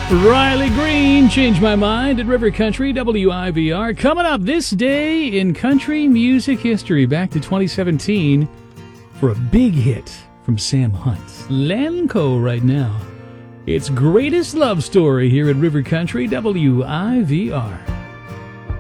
Riley Green, Change My Mind at River Country, WIVR. Coming up this day in country music history, back to 2017 for a big hit from Sam Hunt. Lamco right now. It's Greatest Love Story here at River Country, WIVR.